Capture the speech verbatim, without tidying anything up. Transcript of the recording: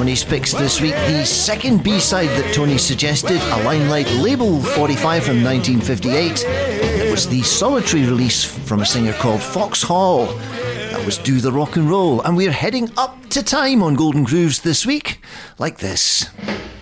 Tony's picks this week, the second B-side that Tony suggested, a Limelight Label forty-five from nineteen fifty-eight. It was the solitary release from a singer called Foxhall. That was Do the Rock and Roll, and we're heading up to time on Golden Grooves this week, like this.